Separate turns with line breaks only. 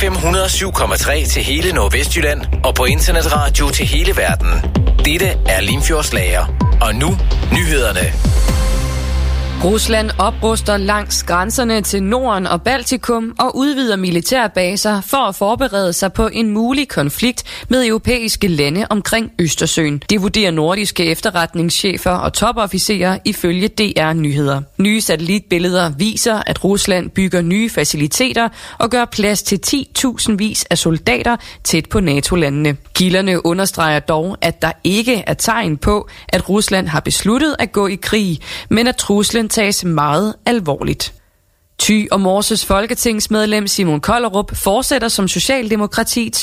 FM 107,3 til hele Nordvestjylland og på internetradio til hele verden. Dette er Limfjords Lager. Og nu nyhederne.
Rusland opruster langs grænserne til Norden og Baltikum og udvider militærbaser for at forberede sig på en mulig konflikt med europæiske lande omkring Østersøen. Det vurderer nordiske efterretningschefer og topofficerer ifølge DR Nyheder. Nye satellitbilleder viser, at Rusland bygger nye faciliteter og gør plads til 10.000 vis af soldater tæt på NATO-landene. Kilderne understreger dog, at der ikke er tegn på, at Rusland har besluttet at gå i krig, men at truslen tages meget alvorligt. Thy og Morses folketingsmedlem Simon Kollerup fortsætter som Socialdemokratiets